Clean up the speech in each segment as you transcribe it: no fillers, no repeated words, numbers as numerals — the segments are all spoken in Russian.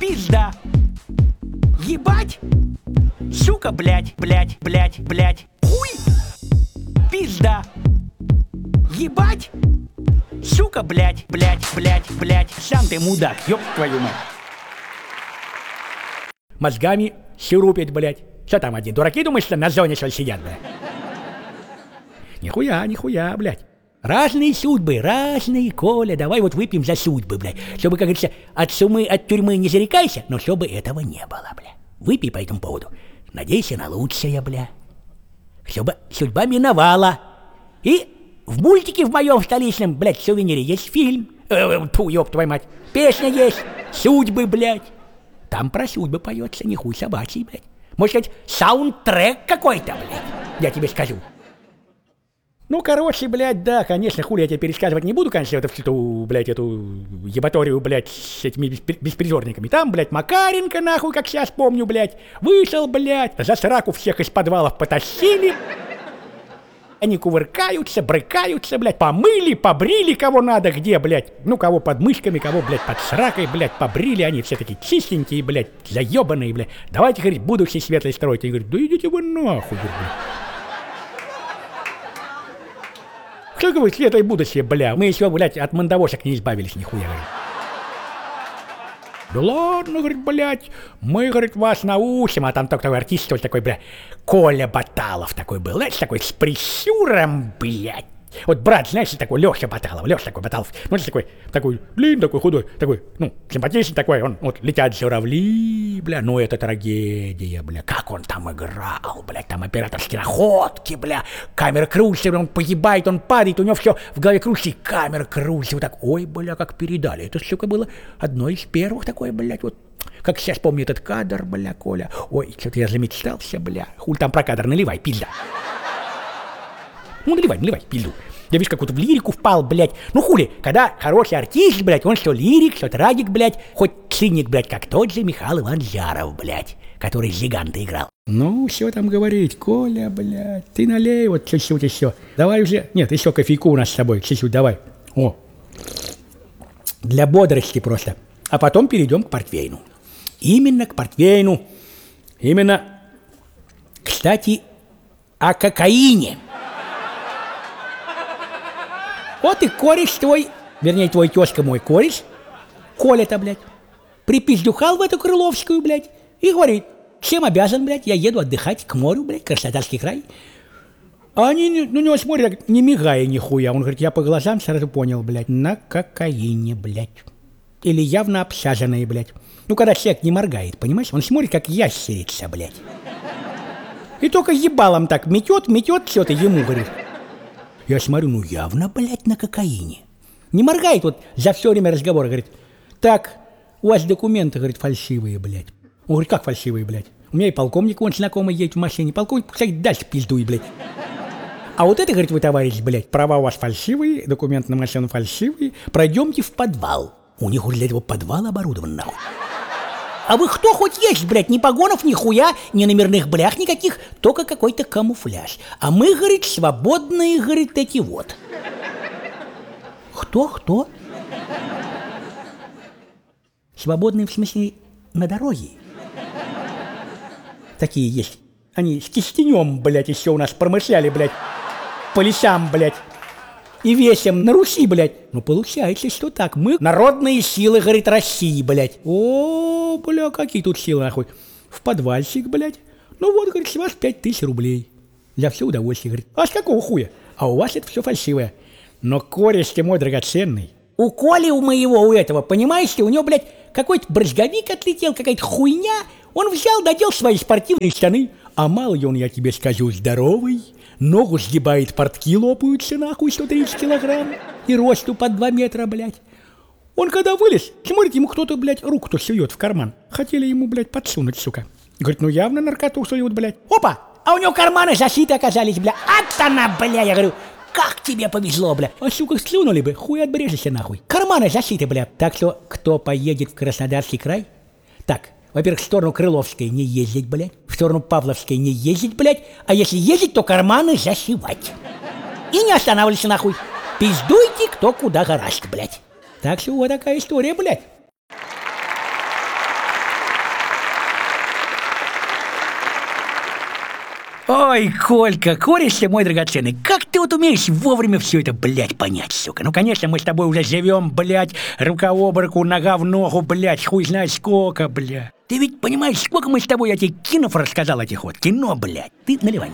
Пизда. Ебать. Сука, блядь. Хуй. Пизда. Ебать. Сука, блядь. Сам ты мудак, ёб твою мать. Мозгами сирупить, блядь. Что там один? Дураки, думаешь, что на зоне что сидят, блядь? Нихуя, блядь. Разные судьбы, разные, Коля. Давай вот выпьем за судьбы, блядь. Чтобы, как говорится, от тюрьмы не зарекайся, но чтобы этого не было, блядь. Выпей по этому поводу. Надейся на лучшее, блядь. Чтобы судьба миновала. И в мультике в моем столичном, блядь, сувенире есть фильм. Фу, ёб твою мать. Песня есть. Судьбы, блядь. Там про судьбы поется, не хуй собачий, блядь. Может сказать, саундтрек какой-то, блядь. Я тебе скажу. Ну, короче, блядь, да, конечно, хули я тебе пересказывать не буду, конечно, эту ебаторию, блядь, с этими беспризорниками. Там, блядь, Макаренко, нахуй, как сейчас помню, блядь, вышел, блядь, за сраку всех из подвалов потащили. Они кувыркаются, брыкаются, блядь, помыли, побрили кого надо, где, блядь, ну, кого под мышками, кого, блядь, под сракой, блядь, побрили, они все такие чистенькие, блядь, заебанные, блядь. Давайте, говорит, будущее светлое строить. Они говорят, да идите вы нахуй, блядь. Что говорит светлое будущее, бля? Мы еще, блядь, от мандавошек не избавились, нихуя, говорит. Да ладно, говорит, блядь, мы, говорит, вас научим, а там только такой артист, что ли, такой, блядь, Коля Баталов такой был, знаешь, такой с прищуром, блядь. Вот брат, знаешь, такой Лёша такой Баталов, ну, такой, блин, такой худой, такой, ну, симпатичный такой, он, вот, летят журавли, бля, ну, это трагедия, бля, как он там играл, блядь, там операторские находки, бля, камера крутится, он погибает, он падает, у него все в голове крутится, и камера крутится, вот так, ой, бля, как передали, это, сука, было одно из первых такое, блядь, вот, как сейчас помню этот кадр, бля, Коля, ой, что-то я замечтался, бля, хуль там про кадр, наливай, пизда. Ну, наливай, пизду. Я, видишь, как вот в лирику впал, блядь. Ну, хули, когда хороший артист, блядь, он что лирик, что трагик, блядь, хоть циник, блядь, как тот же Михаил Иванович Жаров, блядь, который Гиганта играл. Ну, все там говорить, Коля, блядь, ты налей вот чуть-чуть еще. Давай уже, нет, еще кофейку у нас с тобой, чуть-чуть давай. О, для бодрости просто. А потом перейдем к портвейну. Именно к портвейну. Именно, кстати, о кокаине. Вот и кореш твой, вернее, твой тезка мой кореш, Коля-то, блядь, припиздюхал в эту Крыловскую, блядь, и говорит, всем обязан, блядь, я еду отдыхать к морю, блядь, Краснодарский край. А они на него смотрят, не мигая нихуя. Он говорит, я по глазам сразу понял, блядь, на кокаине, блядь. Или явно обсаженные, блядь. Ну, когда человек не моргает, понимаешь, он смотрит, как ящерица, блядь. И только ебалом так метет, все-то ему, говорит. Я смотрю, ну явно, блядь, на кокаине. Не моргает вот за все время разговора, говорит, так, у вас документы, говорит, фальшивые, блядь. Он говорит, как фальшивые, блядь? У меня и полковник, он знакомый, едет в машине. Полковник, кстати, дальше пиздуй, блядь. А вот это, говорит, вы, товарищ, блядь, права у вас фальшивые, документы на машину фальшивые, пройдемте в подвал. У них, говорит, для этого подвал оборудован, нахуй. А вы кто хоть есть, блядь, ни погонов, ни хуя, ни номерных блях никаких, только какой-то камуфляж. А мы, говорит, свободные, говорит, эти вот. Кто? Свободные, в смысле, на дороге. Такие есть. Они с кистенем, блядь, еще у нас промышляли, блядь, по лесам, блядь. И весим на Руси, блядь. Ну, получается, что так. Мы народные силы, говорит, России, блядь. О, бля, какие тут силы, нахуй. В подвальчик, блядь. Ну вот, говорит, с вас 5000 рублей. За все удовольствие, говорит. А с какого хуя? А у вас это все фальшивое. Но кореш ты мой драгоценный. У Коли, у моего, у этого, понимаешь ты, у него, блядь, какой-то брызговик отлетел, какая-то хуйня. Он взял, надел свои спортивные штаны. А малый он, я тебе скажу, здоровый. Ногу сгибает, портки лопаются, нахуй, 130 килограмм. И росту под 2 метра, блядь. Он когда вылез, смотрит, ему кто-то, блядь, руку-то сует в карман. Хотели ему, блядь, подсунуть, сука. Говорит, ну явно наркоту суют, блядь. Опа! А у него карманы зашиты оказались, бля. Ат она, бля, я говорю, как тебе повезло, бля. А, сука, слюнули бы, хуй отбрежешься, нахуй. Карманы зашиты, бля. Так что, кто поедет в Краснодарский край? Так. Во-первых, в сторону Крыловской не ездить, блядь. В сторону Павловской не ездить, блядь. А если ездить, то карманы зашивать. И не останавливайся, нахуй. Пиздуйте, кто куда гораст, блядь. Так что вот такая история, блядь. Ой, Колька, кореш мой драгоценный, как ты вот умеешь вовремя все это, блядь, понять, сука? Ну, конечно, мы с тобой уже живем, блядь, рука об руку, нога в ногу, блядь, хуй знает сколько, блядь. Ты ведь понимаешь, сколько мы с тобой этих кинов рассказал, этих вот, кино, блядь. Ты наливай.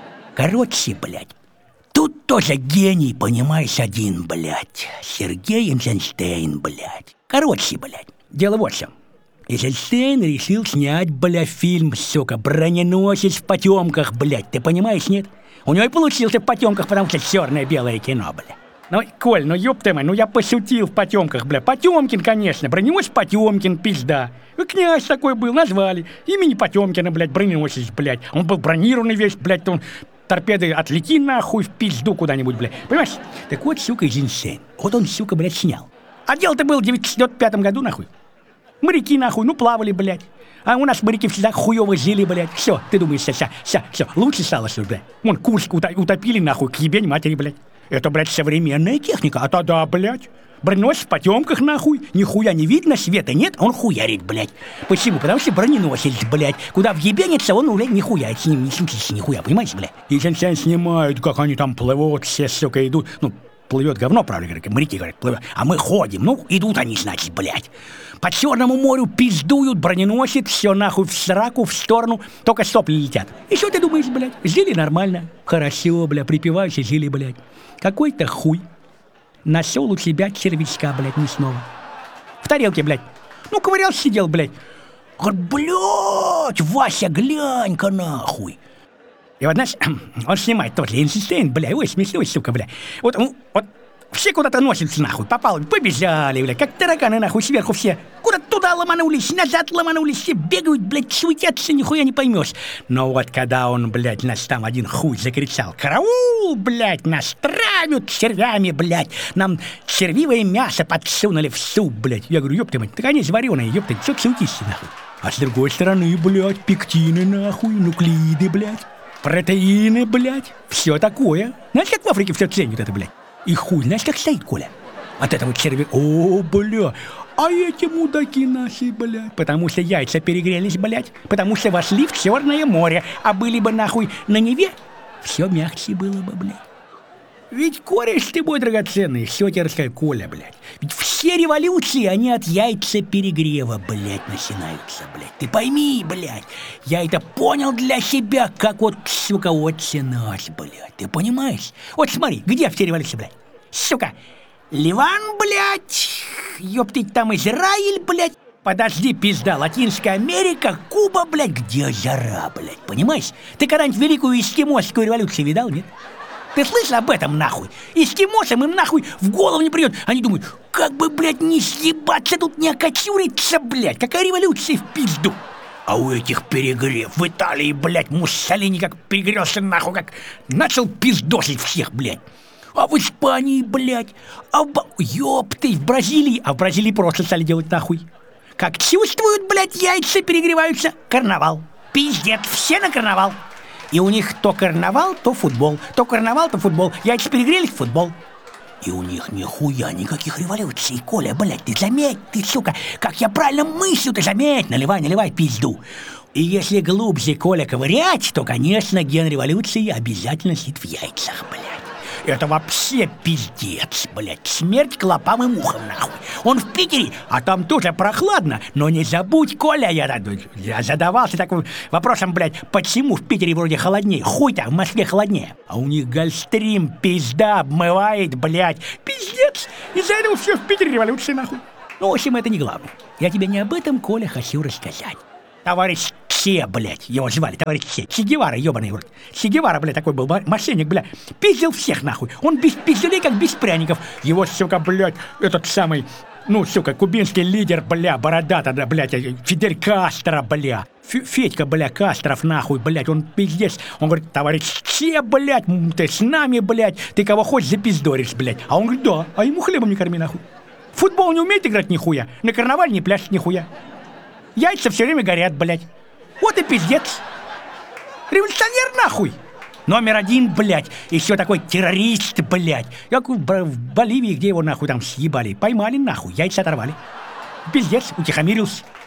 Короче, блядь, тут тоже гений, понимаешь, один, блядь. Сергей Эйзенштейн, блядь. Короче, блядь, дело вот в чем. Эйзенштейн решил снять, бля, фильм, сука, «Броненосец в потемках», блядь, ты понимаешь, нет? У него и получился в потемках, потому что черное-белое кино, бля. Ну, Коль, ну ёб ты мой, ну я пошутил в потемках, бля. Потемкин, конечно, броненосец Потемкин, пизда. И князь такой был, назвали. Имени Потемкина, блядь, броненосец, блядь. Он был бронированный весь, блядь, он... Торпеды отлети нахуй в пизду куда-нибудь, блядь. Понимаешь? Так вот, сука, Эйзенштейн. Вот он, сука, блядь, снял. А дело-то было в 1905 году, нахуй. Моряки, нахуй, ну плавали, блядь. А у нас моряки всегда хуёво жили, блядь. Все, ты думаешь, все, лучше стало, что ли, блядь. Вон, Курск утопили, нахуй, к ебень матери, блядь. Это, блядь, современная техника. А тогда, блядь, броненосец в потемках, нахуй. Нихуя не видно, света нет, он хуярит, блядь. Почему? Потому что броненосец, блядь. Куда въебенится, он, блядь, нихуя. С ним не случится нихуя, понимаешь, блядь? И сейчас снимают, как они там плывут, все, сука, идут. Ну, плывет говно, правда, говорят, моряки говорят, плывет. А мы ходим, ну, идут они, значит, блядь. По Черному морю пиздуют, броненосец, все нахуй в сраку, в сторону, только сопли летят. И что ты думаешь, блядь? Жили нормально, хорошо, бля, припеваючи жили, блядь. Какой-то хуй нашел у себя червячка, блядь, мясного. В тарелке, блядь. Ну, ковырялся, сидел, блядь. Говорит, блядь, Вася, глянь-ка нахуй. И вот, знаешь, он снимает тоже Эйзенштейн, бля, ой, смешной, сука, бля. Вот все куда-то носятся, нахуй, попало, побежали, бля, как тараканы, нахуй, сверху все. Куда-то туда ломанулись, назад ломанулись, все бегают, блядь, суетятся, нихуя не поймешь. Но вот когда он, блядь, нас там один хуй закричал, караул, блядь, нас травят червями, блядь, нам червивое мясо подсунули в суп, блядь. Я говорю, ёб ты мать, так они вареные, ёб ты, чё суетишься, нахуй. А с другой стороны, блядь, пектины, нахуй, нуклеиды, блядь. Протеины, блядь, все такое. Знаешь, как в Африке все ценят это, блядь? И хуй, знаешь, как стоит, Коля? От этого червя, о, бля, а эти мудаки наши, блядь, потому что яйца перегрелись, блядь, потому что вошли в Черное море, а были бы, нахуй, на Неве, все мягче было бы, блядь. Ведь, кореш ты мой драгоценный, все тебе расскажу, Коля, блядь. Ведь все революции, они от яйца перегрева, блядь, начинаются, блядь. Ты пойми, блядь, я это понял для себя, как вот, сука, отче наш, блядь. Ты понимаешь? Вот смотри, где все революции, блядь? Сука, Ливан, блядь, ёптыть там Израиль, блядь. Подожди, пизда, Латинская Америка, Куба, блядь, где жара, блядь, понимаешь? Ты когда-нибудь Великую Эскимосскую революцию видал, нет? Ты слышал об этом, нахуй? Эскимосам им, нахуй, в голову не придет. Они думают, как бы, блядь, не съебаться тут, не окочуриться, блядь. Какая революция в пизду? А у этих перегрев. В Италии, блядь, Муссолини как перегрелся, нахуй, как начал пиздосить всех, блядь. А в Испании, блядь, ёпты, в Бразилии. А в Бразилии просто стали делать, нахуй. Как чувствуют, блядь, яйца перегреваются. Карнавал. Пиздец, все на карнавал. И у них то карнавал, то футбол. То карнавал, то футбол. Яйца перегрелись, футбол. И у них нихуя никаких революций. Коля, блядь, ты заметь, ты, сука, как я правильно мыслю, ты заметь. Наливай пизду. И если глубже, Коля, ковырять, то, конечно, ген революции обязательно сидит в яйцах, блядь. Это вообще пиздец, блядь. Смерть клопам и мухам, нахуй. Он в Питере, а там тоже прохладно. Но не забудь, Коля, я задавался таким вопросом, блядь, почему в Питере вроде холоднее? Хуй-то, в Москве холоднее. А у них Гольфстрим, пизда, обмывает, блядь. Пиздец. Из-за этого все в Питере революция, нахуй. Ну, в общем, это не главное. Я тебе не об этом, Коля, хочу рассказать. Товарищ Че, блядь, его звали, товарищ Че Гевара, ебаный в рот. Че Гевара, блядь, такой был мошенник, блядь. Пиздил всех, нахуй. Он без пизделей, как без пряников. Его, сука, блядь, этот самый, ну, сука, кубинский лидер, бля, бородата, да, блядь, Фидель Кастро, бля. Федька, бля, Кастров, нахуй, блядь, он пиздец. Он говорит, товарищ Че, блядь, ты с нами, блядь, ты кого хочешь запиздоришь, блядь. А он говорит, да, а ему хлебом не корми, нахуй. В футбол не умеет играть нихуя, на карнавале не пляшет нихуя. Яйца все время горят, блядь. Вот и пиздец. Революционер, нахуй. Номер один, блядь. Еще такой террорист, блядь. Как в Боливии, где его, нахуй, там съебали. Поймали, нахуй, яйца оторвали. Пиздец, утихомирился.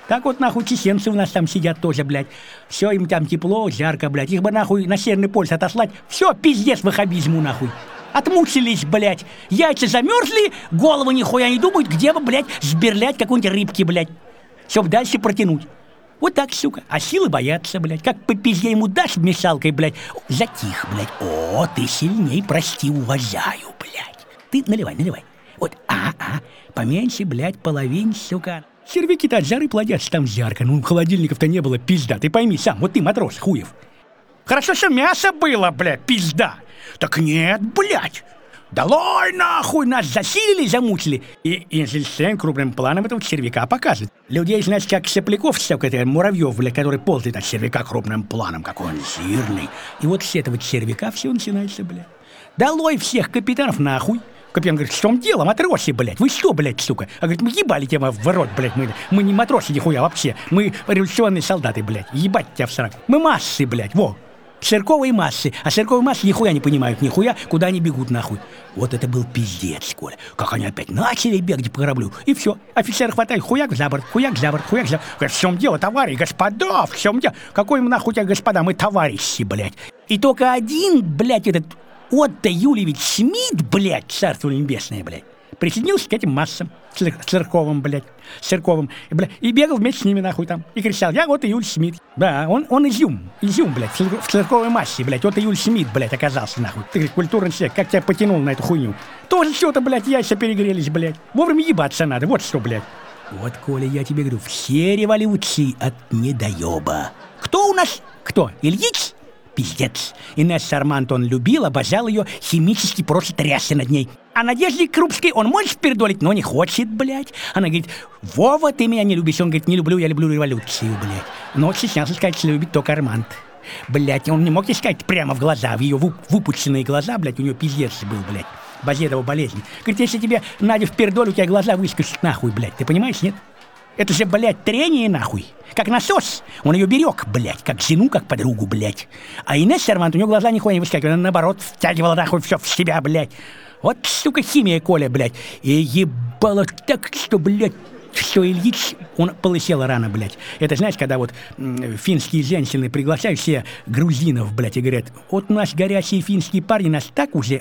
Так вот, нахуй, чеченцы у нас там сидят тоже, блядь. Все им там тепло, жарко, блядь. Их бы, нахуй, на Северный полюс отослать. Все, пиздец ваххабизму, нахуй. Отмучились, блядь. Яйца замерзли, голову нихуя не думают, где бы, блядь, сберлять какой-нибудь рыбки, блядь. Чтоб дальше протянуть. Вот так, сука. А силы боятся, блядь. Как по пизде ему дашь мешалкой, блядь. Затих, блядь. О, ты сильней, прости, уважаю, блядь. Ты наливай. Вот, поменьше, блядь, половин, сука. Червяки-то от жары плодятся, там жарко. Ну, холодильников-то не было, пизда. Ты пойми сам, вот ты, матрос, хуев. Хорошо, что мясо было, блядь, пизда. Так нет, блядь. Долой нахуй, нас засилили, замучили. И Эйзенштейн крупным планом этого червяка показывает. Людей, значит, как сопляков, это муравьев, блядь, который ползает от червяка крупным планом, какой он жирный. И вот с этого червяка все начинается, блядь. Долой всех капитанов нахуй. Капитан говорит, в чем дело, матросы, блядь? Вы что, блядь, сука? А говорит, мы ебали тебя в рот, блядь, мы не матросы нихуя вообще. Мы революционные солдаты, блядь. Ебать тебя в срак. Мы массы, блядь, во. Церковые массы. А церковые массы нихуя не понимают, нихуя, куда они бегут нахуй. Вот это был пиздец, Коля. Как они опять начали бегать по кораблю. И все. Офицер хватает, хуяк за борт, хуяк за борт, хуяк за борт. Говорит, в чем дело, товарищи, господа, в чем дело? Какой мы нахуй тебя, господа, мы товарищи, блядь. И только один, блядь, этот Отто Юльевич Смит, блядь, царство небесное, блядь, присоединился к этим массам церковым, блядь, церковым, блядь, и бегал вместе с ними, нахуй, там, и кричал, я вот Юль Смит. Да, он изюм, блядь, в церковной массе, блядь, вот Юль Смит, блядь, оказался, нахуй. Ты культурный человек, как тебя потянул на эту хуйню? Тоже что-то, блядь, яйца перегрелись, блядь. Вовремя ебаться надо, вот что, блядь. Вот, Коля, я тебе говорю, все революции от недоеба. Кто у нас? Кто? Ильич? Пиздец. Инесса Арманд он любил, обожал ее, химически просто трясся над ней. А Надежде Крупской он может впердолить, но не хочет, блядь. Она говорит, Вова, ты меня не любишь. Он говорит, не люблю, я люблю революцию, блядь. Но сейчас сказать, что любит только Арманд. Блядь, он не мог ей сказать прямо в глаза, в ее выпученные глаза, блядь, у нее пиздец был, блядь. Базедова болезнь. Говорит, если тебе Надя впердоль, у тебя глаза выскочат нахуй, блядь. Ты понимаешь, нет? Это же, блядь, трение нахуй. Как насос. Он ее берег, блядь, как жену, как подругу, блядь. А Инесса Арманд, у нее глаза нихуя не выскакивали. Она, наоборот, втягивала нахуй все в себя, блядь. Вот, сука, химия, Коля, блядь. И ебало так, что, блядь, что Ильич, он полысел рано, блядь. Это, знаешь, когда вот финские женщины приглашают все грузинов, блядь, и говорят, вот у нас горячие финские парни нас так уже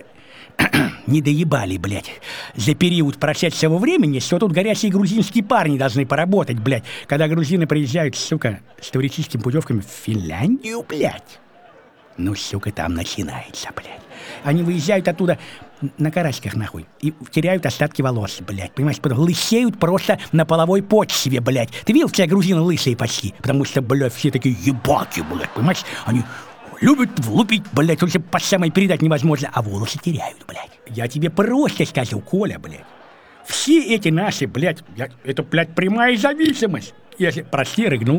не доебали, блядь, за период прошедшего времени, что тут горячие грузинские парни должны поработать, блядь, когда грузины приезжают, сука, с туристическими путевками в Финляндию, блядь. Ну, сука, там начинается, блядь. Они выезжают оттуда на карасиках, нахуй, и теряют остатки волос, блядь, понимаешь, потом лысеют просто на половой почве, блядь. Ты видел, все грузины лысые почти, потому что, блядь, все такие ебаки, блядь, понимаешь, они любят влупить, блядь, уже по самой передать невозможно, а волосы теряют, блядь. Я тебе просто скажу, Коля, блядь, все эти наши, блядь, это, блядь, прямая зависимость. Если, прости, рыгнул.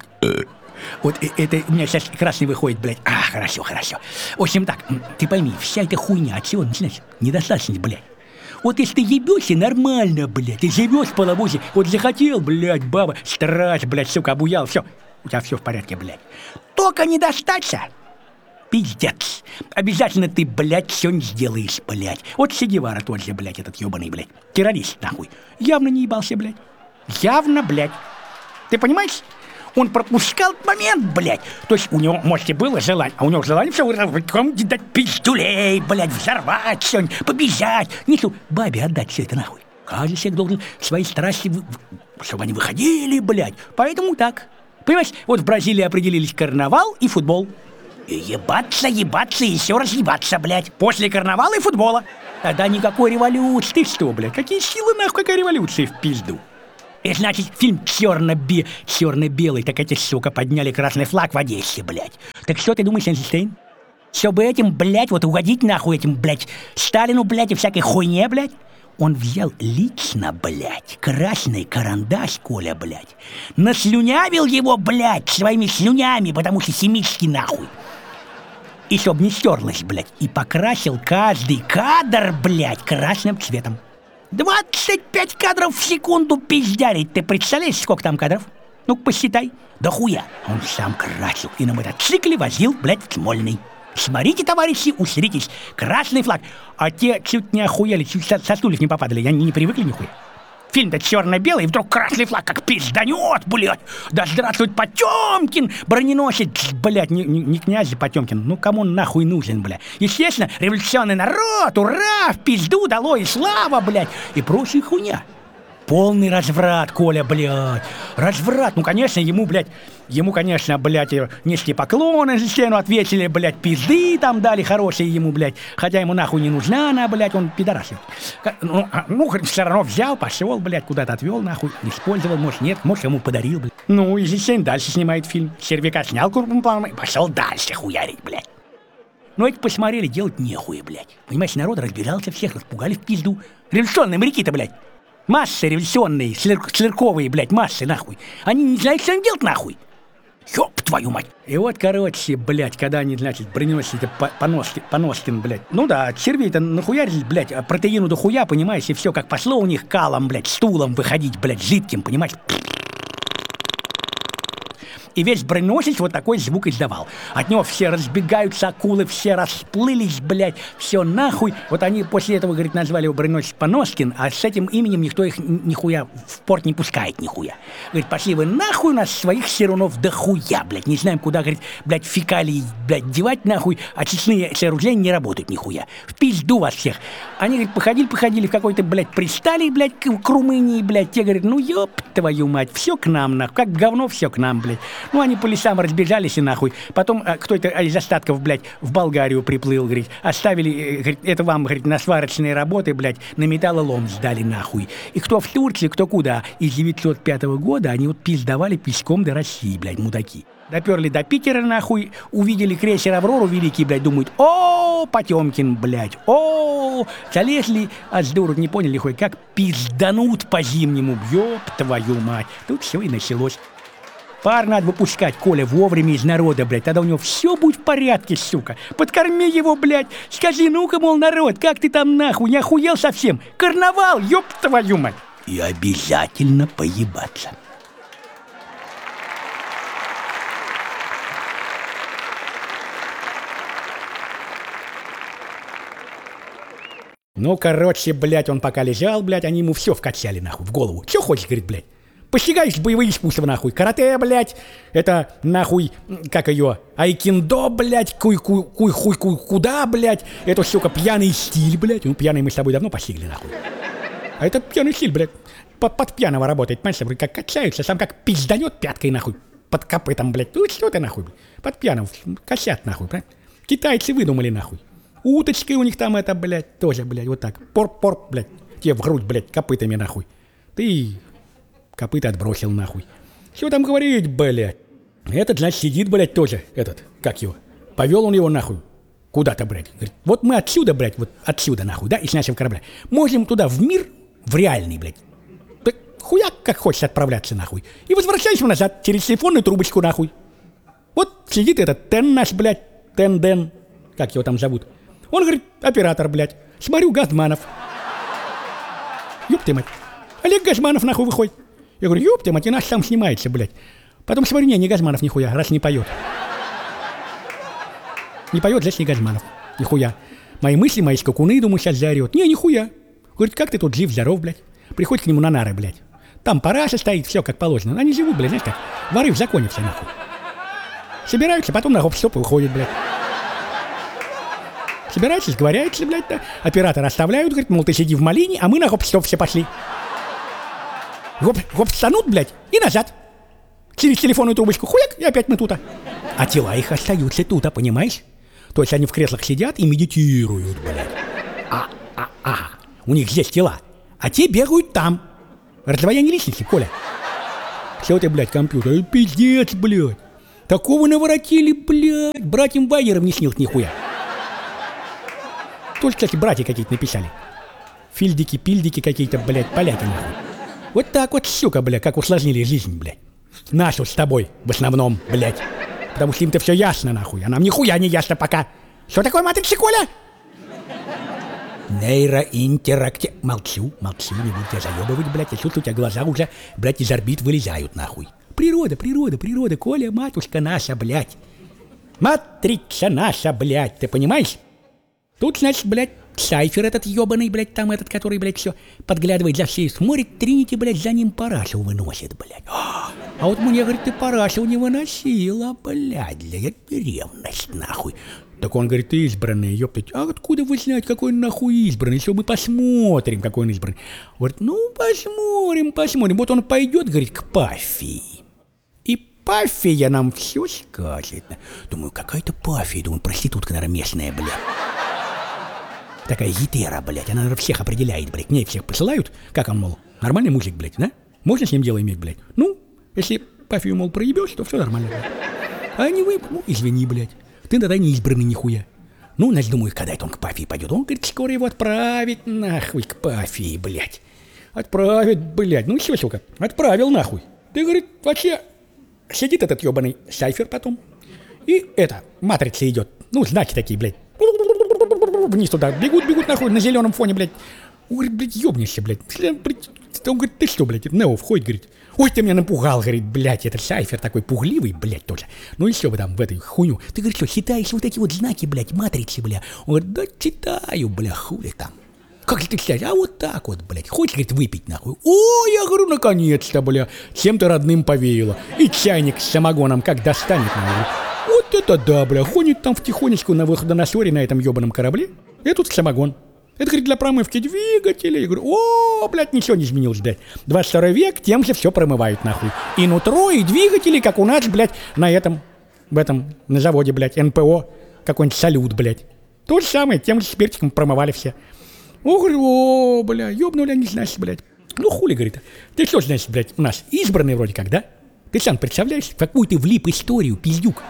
Вот это у меня сейчас красный выходит, блядь. Хорошо. В общем так, ты пойми, вся эта хуйня, от чего начинается? Недостаточность, блядь. Вот если ты ебешься нормально, блядь, ты живешь в половозе, вот захотел, блядь, баба, страсть, блядь, сука, обуял, все, у тебя все в порядке, блядь. Только не достаться, пиздец. Обязательно ты, блядь, все не сделаешь, блядь. Вот Че Гевара тот же, блядь, этот ебаный, блядь, террорист, нахуй. Явно не ебался, блядь. Явно, блядь. Ты понимаешь? Он пропускал момент, блядь. То есть у него, может, и было желание, а у него желание все дать пиздюлей, блядь, взорвать что-нибудь, побежать. Не что, бабе отдать все это нахуй. Каждый человек должен свои страсти, чтобы они выходили, блядь. Поэтому так. Понимаешь, вот в Бразилии определились карнавал и футбол. И ебаться, и еще раз ебаться, блядь. После карнавала и футбола. Тогда никакой революции. Ты что, блядь, какие силы, нахуй, какая революция в пизду? И значит, фильм черно-белый, так эти, сука, подняли красный флаг в Одессе, блядь. Так что ты думаешь, Эйнштейн? Чтобы этим, блядь, вот угодить нахуй этим, блядь, Сталину, блядь, и всякой хуйне, блядь, он взял лично, блядь, красный карандаш, Коля, блядь, наслюнявил его, блядь, своими слюнями, потому что семитский, нахуй. И чтоб не стерлось, блядь, и покрасил каждый кадр, блядь, красным цветом. 25 кадров в секунду пиздярить. Ты представляешь, сколько там кадров? Ну-ка, посчитай. Да хуя. Он сам красил и на мотоцикле возил, блядь, в Смольный. Смотрите, товарищи, усритесь. Красный флаг. А те чуть не охуели, чуть со стульев не попадали. Они не привыкли нихуя. Фильм-то черно-белый, и вдруг красный флаг как пизданет, блядь. Да здравствует Потемкин, броненосец, блядь, не князь Потемкин, ну кому он нахуй нужен, блядь. Естественно, революционный народ, ура, в пизду, долой, слава, блядь, и прочая хуйня. Полный разврат, Коля, блядь. Разврат. Ну, конечно, ему, блядь, нести поклоны за стену ответили, блядь, пизды там дали хорошие ему, блядь. Хотя ему нахуй не нужна она, блядь, он пидорас. Ну, все равно взял, пошел, блядь, куда-то отвел, нахуй, использовал, может, нет, может, ему подарил, блядь. Ну, и Зисень дальше снимает фильм. Сервяка снял крупным планом и пошел дальше хуярить, блядь. Ну, эти посмотрели, делать нехуя, блядь. Понимаешь, народ разбежался, всех распугали в пизду. Революционные моряки-то, блядь. Массы революционные, слерковые, блядь, массы, нахуй. Они не знают, что им делать, нахуй. Ёб твою мать. И вот, короче, блядь, когда они, значит, броненосцы Поноскин, блядь. Ну да, червей-то нахуярили, блядь, протеину до хуя, понимаешь, и все как пошло у них калом, блядь, стулом выходить, блядь, жидким, понимаешь. И весь броненосец вот такой звук издавал. От него все разбегаются, акулы все расплылись, блядь, все нахуй. Вот они после этого, говорит, назвали его броненосец Поноскин, а с этим именем никто их нихуя в порт не пускает, нихуя. Говорит, пошли вы нахуй, у нас своих серунов дохуя, блядь, не знаем, куда, говорит, блядь, фекалии, блядь, девать нахуй, очистные сооружения не работают нихуя. В пизду вас всех. Они, говорит, походили в какой-то, блядь, пристали, блядь, к Румынии, блядь. Те говорят, ну ёб твою мать, все к нам, нахуй, как говно все к нам, блядь. Ну, они по лесам разбежались и нахуй. Потом кто-то из остатков, блядь, в Болгарию приплыл, говорит. Оставили, говорит, это вам, говорит, на сварочные работы, блядь, на металлолом сдали нахуй. И кто в Турции, кто куда. Из 905 года они вот пиздовали пешком до России, блядь, мудаки. Доперли до Питера, нахуй, увидели крейсер «Аврору» великий, блядь, думают, о, Потемкин, блядь, о, залезли, а с дуру не поняли, хоть как пизданут по-зимнему, ёб твою мать. Тут все и началось. Пар надо выпускать, Коля, вовремя из народа, блядь, тогда у него все будет в порядке, сука. Подкорми его, блядь, скажи, ну-ка, мол, народ, как ты там нахуй, не охуел совсем? Карнавал, ёб твою мать. И обязательно поебаться. Ну, короче, блядь, он пока лежал, блядь, они ему все вкачали, нахуй, в голову. Что хочешь, говорит, блядь. Постигаешь боевые искусства, нахуй. Карате, блядь, это, нахуй, как ее, айкиндо, блядь, куда, блядь. Это, сука, пьяный стиль, блядь. Ну, пьяный мы с тобой давно постигли, нахуй. А это пьяный стиль, блядь, под пьяного работает, понимаешь, как качаются, сам как пизданет пяткой, нахуй, под копытом, блядь. Ну, что ты, нахуй, под пьяного, косят, нахуй, блядь. Китайцы выдумали, нахуй. Уточки у них там это, блядь, тоже, блядь, вот так. Порк, блядь, тебе в грудь, блядь, копытами, нахуй. Ты копыта отбросил, нахуй. Что там говорить, блядь? Этот, значит, сидит, блядь, тоже, этот, как его. Повел он его, нахуй, куда-то, блядь. Говорит, вот мы отсюда, блядь, вот отсюда, нахуй, да, и с нашего корабля. Можем туда, в мир, в реальный, блядь. Так хуяк, как хочешь отправляться, нахуй. И возвращайся назад, через телефонную трубочку, нахуй. Вот сидит этот Тен наш, блядь, Тен-Ден, как его там зовут. Он говорит, оператор, блядь, смотрю, Газманов. Ёб ты мать. Олег Газманов, нахуй, выходит. Я говорю, ёб ты мать, и наш сам снимается, блядь. Потом смотрю, не Газманов нихуя, раз не поет. Не поет, значит, не Газманов. Нихуя. Мои мысли, мои скакуны, думаю, сейчас заорет. Не, нихуя. Говорит, как ты тут жив-здоров, блядь. Приходит к нему на нары, блядь. Там параша стоит, все как положено. Они живут, блядь, знаешь как. Воры в законе все, нахуй. Собираются, потом на гоп-стоп и уходят, блядь. Собираются, сговоряются, блядь, да. Оператора оставляют, говорит, мол, ты сиди в малине, а мы на гоп-стоп все пошли. Гоп-станут, блядь, и назад. Через телефонную трубочку, хуяк, и опять мы тута. А тела их остаются тута, понимаешь? То есть они в креслах сидят и медитируют, блядь. У них здесь тела, а те бегают там. Раздвоение личности, Коля. Все ты, блядь, компьютер, пиздец, блядь. Такого наворотили, блядь. Братьям Вайерам не снилось нихуя. Только, кстати, братья какие-то написали. Фильдики-пильдики какие-то, блядь, поляки, нахуй. Вот так вот, сука, блядь, как усложнили жизнь, блядь. Нашу с тобой, в основном, блядь. Потому что им-то все ясно, нахуй, а нам нихуя не ясно пока. Что такое матрица, Коля? Нейроинтерактив... Молчу, не буду тебя заебывать, блядь. Я чувствую, у тебя глаза уже, блядь, из орбит вылезают, нахуй. Природа, Коля, матушка наша, блядь. Матрица наша, блядь, ты понимаешь? Тут, значит, блядь, Сайфер этот ебаный, блядь, там этот, который, блядь, все подглядывает за всей, смотрит, Тринити, блядь, за ним парашу выносит, блядь. А вот мне, говорит, ты парашу не выносила, блядь, это ревность, нахуй. Так он говорит, ты избранный, ёптать. А откуда вы знаете, какой он нахуй избранный? Еще мы посмотрим, какой он избранный. Говорит, ну, посмотрим. Вот он пойдет, говорит, к Пафии. И Пафия нам все скажет. Думаю, какая-то Пафия, думаю, проститутка, наверное, местная, блядь. Такая гитера, блядь, она, наверное, всех определяет, блядь. К ней всех посылают. Как он, мол, нормальный мужик, блядь, да? Можно с ним дело иметь, блядь? Ну, если Пафию, мол, проебешь, то все нормально, блядь. А не вы, ну, извини, блядь. Ты тогда не избранный нихуя. Ну, значит, думаю, когда это он к Пафии пойдет. Он, говорит, скоро его отправить нахуй к Пафии, блядь. Отправит, блядь. Ну, все, сука, отправил нахуй. Ты, говорит, вообще сидит этот ебаный Сайфер потом. И это, матрица идет. Ну, знаки такие, блядь. Вниз туда. Бегут нахуй на зеленом фоне, блядь. Он говорит, блядь, ебнешься, блядь. Он говорит, ты что, блядь, Нео входит, говорит. Ой, ты меня напугал, говорит, блядь, это Сайфер такой пугливый, блядь, тоже. Ну и все бы там в этой хуйню. Ты, говорит, что, читаешь вот эти вот знаки, блядь, матрицы, бля? Он говорит, да читаю, бля, хули там. Как же ты читаешь? А вот так вот, блядь. Хочешь, говорит, выпить, нахуй? О, я говорю, наконец-то, бля. Чем-то родным повеяло. И чайник с самогоном как достанет, нахуй. Вот это да, бля. Ходит там втихонечку на выходоносоре на этом ебаном корабле. И тут самогон. Это, говорит, для промывки двигателей. Я говорю, о, блядь, ничего не изменилось, блядь. 22 век, тем же все промывают, нахуй. И нутро, и двигатели, как у нас, блядь, на на заводе, блядь, НПО, какой-нибудь салют, блядь. То же самое, тем же спиртиком промывали все. О, говорю, о, бля, ёбнули они, значит, блядь. Ну, хули, говорит, ты что, значит, блядь, у нас избранный вроде как, да? Ты сам представляешь, в какую ты влип историю, пиздюк?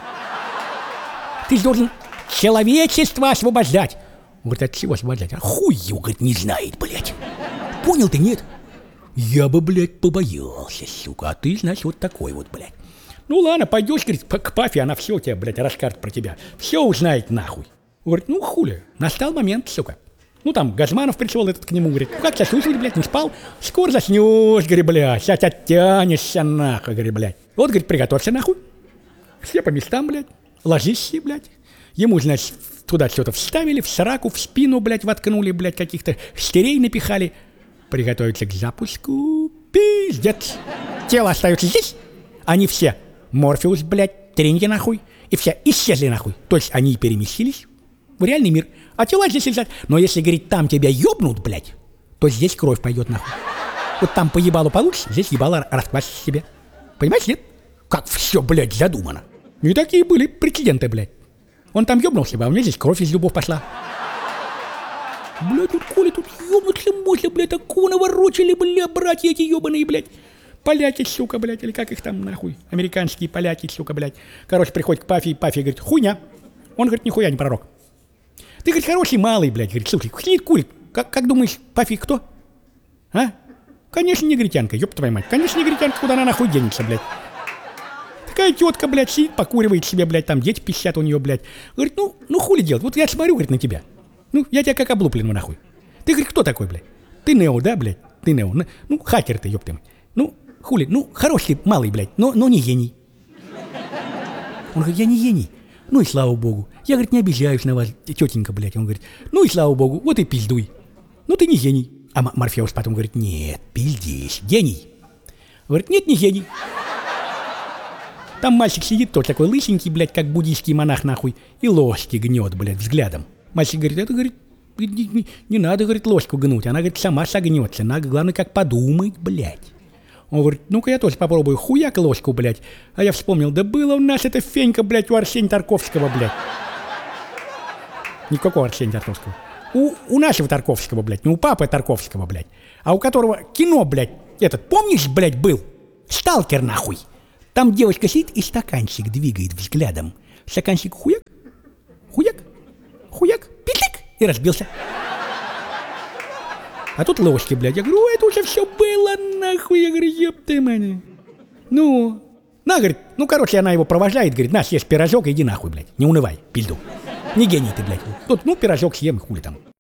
Ты же должен человечество освобождать. Он говорит, от чего освобождать? А хуй его, говорит, не знает, блядь. Понял ты, нет? Я бы, блядь, побоялся, сука. А ты, значит, вот такой вот, блядь. Ну ладно, пойдешь, говорит, к Пафе, она все тебе, блядь, расскажет про тебя. Все узнает, нахуй. Он говорит, ну хули, настал момент, сука. Ну там Газманов пришел этот к нему, говорит, ну как тебя слушать, блядь, не спал? Скоро заснешь, говорит, блядь, сейчас оттянешься, нахуй, говорит, блядь. Вот, говорит, приготовься, нахуй. Все по местам, блядь, ложись, блядь. Ему, значит, туда что-то вставили, в сраку, в спину, блядь, воткнули, блядь, каких-то стерей напихали. Приготовиться к запуску. Пиздец. Тело остается здесь. Они все, Морфеус, блядь, Тринити, нахуй, и все исчезли, нахуй. То есть они переместились в реальный мир. А тела здесь лежат. Но если, говорит, там тебя ёбнут, блядь, то здесь кровь пойдет, нахуй. Вот там по ебалу получишь, здесь ебало расквасишь себе. Понимаешь, нет? Как все, блядь, задумано. И такие были прецеденты, блядь. Он там ёбнулся бы, а у меня здесь кровь из зубов пошла. Бля, тут Коля, тут ёбнуться можно, бля, такого наворочили, бля, братья эти ёбаные, блядь. Поляки, сука, блядь, или как их там, нахуй, американские поляки, сука, блядь. Короче, приходит к Пафе, Пафе говорит, хуйня. Он говорит, нихуя не пророк. Ты, говорит, хороший малый, блядь, говорит, слушай, сидит, курит. Как думаешь, Пафе кто? А? Конечно, негритянка, ёб твою мать. Конечно, негритянка, куда она нахуй денется, блядь. Такая тетка, блядь, сидит, покуривает себе, блядь, там дети пищат у нее, блядь. Говорит, ну хули делать, вот я смотрю, говорит, на тебя. Ну, я тебя как облупленного, нахуй. Ты, говорит, кто такой, блядь? Ты Нео, да, блядь? Ты Нео. Ну, хакер ты, ёб ты мать. Ну, хули, ну, хороший малый, блядь, но не гений. Он говорит, я не гений. Ну и слава богу. Я, говорит, не обижаюсь на вас, тетенька, блядь. Он говорит, ну и слава богу, вот и пиздуй. Ну ты не гений. А Морфеус потом говорит, нет, пиздишь, гений. Говорит, нет, не гений. Там мальчик сидит, тот такой лысенький, блядь, как буддийский монах, нахуй, и ложки гнет, блядь, взглядом. Мальчик говорит, это, говорит, не надо, говорит, ложку гнуть, она, говорит, сама согнется, надо, главное, как подумать, блядь. Он говорит, ну-ка я тоже попробую, хуяк ложку, блядь. А я вспомнил, да было у нас эта фенька, блядь, у Арсения Тарковского, блядь. Никакого Арсения Тарковского. У нашего Тарковского, блядь, не у папы Тарковского, блядь, а у которого кино, блядь, этот, помнишь, блядь, был? Сталкер, нахуй. Там девочка сидит и стаканчик двигает взглядом. Стаканчик хуяк, хуяк, хуяк, питлик, и разбился. А тут ложки, блядь. Я говорю, это уже все было, нахуй. Я говорю, ёпты мани. Ну, на, говорит, ну, короче, она его провожает, говорит, на, съешь пирожок, иди нахуй, блядь. Не унывай, пизду. Не гений ты, блядь. Тут, ну, пирожок съем, хули там.